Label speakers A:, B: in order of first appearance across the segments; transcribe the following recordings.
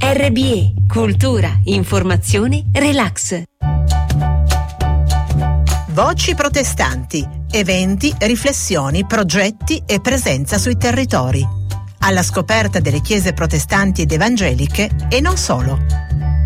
A: RBE, cultura, informazione, relax.
B: Voci protestanti, eventi, riflessioni, progetti e presenza sui territori. Alla scoperta delle chiese protestanti ed evangeliche e non solo.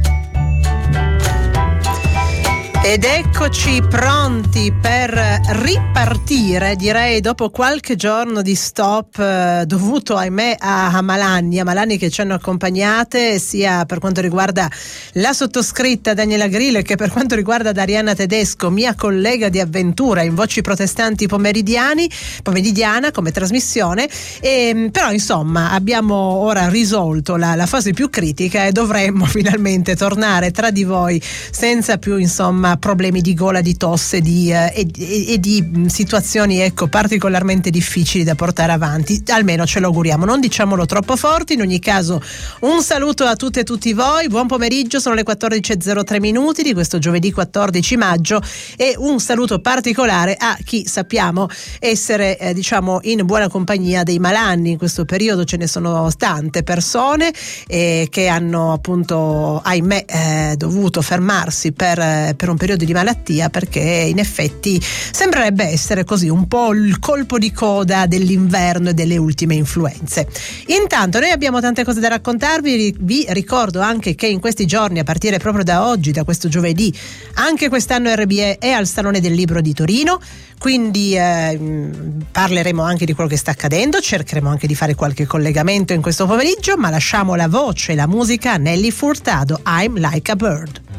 B: Ed eccoci pronti per ripartire, direi, dopo qualche giorno di stop dovuto, ahimè, a Malanni che ci hanno accompagnate sia per quanto riguarda la sottoscritta Daniela Grillo che per quanto riguarda Arianna Tedesco, mia collega di avventura in Voci Protestanti pomeridiana come trasmissione, però insomma abbiamo ora risolto la fase più critica e dovremmo finalmente tornare tra di voi senza più problemi di gola, di tosse e di situazioni particolarmente difficili da portare avanti, almeno ce lo auguriamo, non diciamolo troppo forte. In ogni caso un saluto a tutte e tutti voi, buon pomeriggio, sono le 14:03 di questo giovedì 14 maggio e un saluto particolare a chi sappiamo essere in buona compagnia dei malanni. In questo periodo ce ne sono tante persone che hanno appunto ahimè dovuto fermarsi per un periodo di malattia, perché in effetti sembrerebbe essere così un po' il colpo di coda dell'inverno e delle ultime influenze. Intanto noi abbiamo tante cose da raccontarvi, vi ricordo anche che in questi giorni, a partire proprio da oggi, da questo giovedì, anche quest'anno RBE è al Salone del Libro di Torino, quindi parleremo anche di quello che sta accadendo, cercheremo anche di fare qualche collegamento in questo pomeriggio, ma lasciamo la voce e la musica a Nelly Furtado, I'm Like a Bird.